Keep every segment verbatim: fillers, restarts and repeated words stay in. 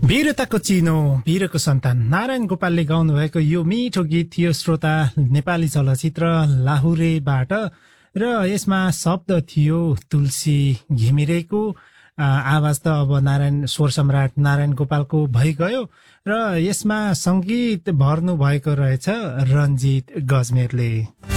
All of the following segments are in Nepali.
वीरताको चिनो वीरको सन्तान नारायण गोपालले गाउनु भएको यो मिठो गीत थियो श्रोता नेपाली चलचित्र लाहुरेबाट र यसमा शब्द थियो तुलसी घिमिरेको आवाज त अब नारायण स्वर सम्राट नारायण गोपालको भइगयो र यसमा संगीत भर्नु भएको रहेछ रञ्जित गजमेरले।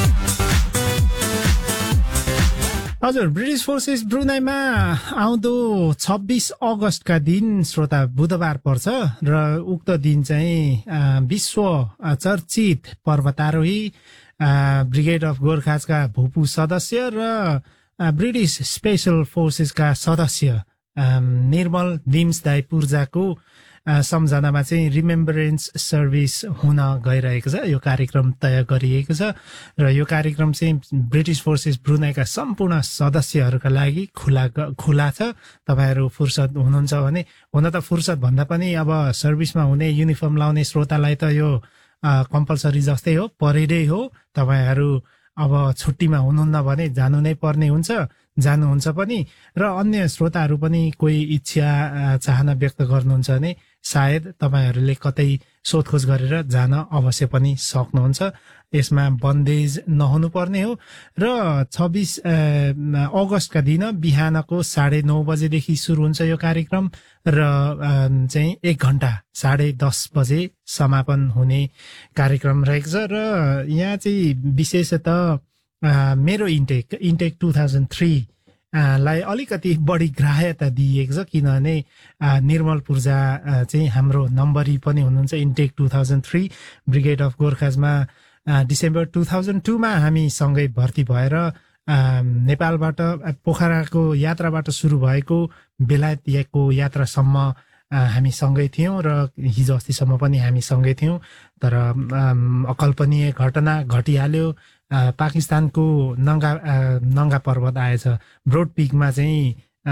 हजुर ब्रिटिश फोर्सेस ब्रुनाईमा आउँदो छब्बीस अगस्तका दिन श्रोता बुधबार पर्छ र उक्त दिन चाहिँ विश्व चर्चित पर्वतारोही ब्रिगेड अफ गोर्खाजका भूपू सदस्य र ब्रिटिश स्पेशल फोर्सेसका सदस्य निर्मल डिम्सदाई पूर्जाको सम्झनामा चाहिँ रिमेम्बरेन्स सर्भिस हुन गइरहेको छ। यो कार्यक्रम तय गरिएको छ र यो कार्यक्रम चाहिँ ब्रिटिश फोर्सेस ब्रुनाईका सम्पूर्ण सदस्यहरूका लागि खुला खुला छ। तपाईहरू फुर्सद हुनुहुन्छ भने, हुन त फुर्सद भन्दा पनि अब सर्भिसमा हुने युनिफर्म लाउने श्रोतालाई त यो कम्पलसरी जस्तै हो, परेडै हो। तपाईहरू अब छुट्टीमा हुनुहुन्न भने जानु नै पर्ने हुन्छ, जानुहुन्छ पनि। र अन्य श्रोताहरू पनि कोही इच्छा चाहना व्यक्त गर्नुहुन्छ भने सायद तपाईहरूले कतै सोधखोज गरेर जान अवश्य पनि सक्नुहुन्छ। यसमा बन्देज नहुनु पर्ने हो र छब्बीस अगस्तका दिन बिहानको साढे नौ बजेदेखि सुरु हुन्छ यो कार्यक्रम र चाहिँ एक घण्टा साढे दस बजे समापन हुने कार्यक्रम रहेको छ। र यहाँ चाहिँ विशेषतः मेरो intake intake two thousand three लाई अलिकति बढी ग्राह्यता दिइएको छ, किनभने निर्मल पूर्जा चाहिँ हाम्रो नम्बरी पनि हुनुहुन्छ intake two thousand three brigade of गोर्खाजमा। December two thousand टूमा हामी सँगै भर्ती भएर नेपालबाट पोखराको यात्राबाट सुरु भएको बेलायतको यात्रासम्म हामी सँगै थियौँ र हिजो अस्तिसम्म पनि हामी सँगै थियौँ। तर अकल्पनीय घटना घटिहाल्यो। पाकिस्तानको नङ्गा नङ्गा पर्वत आएछ, ब्रोड पिकमा चाहिँ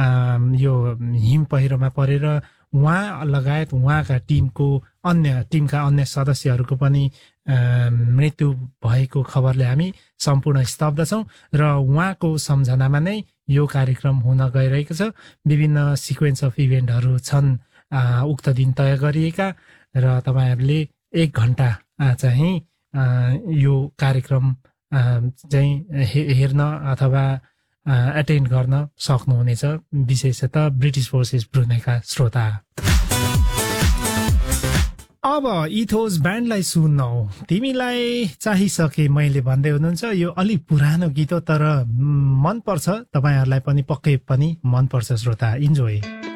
यो हिम पहिरोमा परेर उहाँ लगायत उहाँका टिमको अन्य टिमका अन्य सदस्यहरूको पनि मृत्यु भएको खबरले हामी सम्पूर्ण स्तब्ध छौँ र उहाँको सम्झनामा नै यो कार्यक्रम हुन गइरहेको छ। विभिन्न सिक्वेन्स अफ इभेन्टहरू छन् उक्त दिन तय गरिएका र तपाईँहरूले एक घण्टा चाहिँ यो कार्यक्रम चाहिँ हेर्न अथवा एटेन्ड गर्न सक्नुहुनेछ, विशेषतः ब्रिटिश फोर्सेस ब्रुनाईका श्रोता। अब इथोस ब्यान्डलाई सुन्नौ, तिमीलाई चाहिसके मैले भन्दै हुनुहुन्छ। यो अलिक पुरानो गीत हो तर मन पर्छ, तपाईँहरूलाई पनि पक्कै पनि मन पर्छ श्रोता। इन्जोय।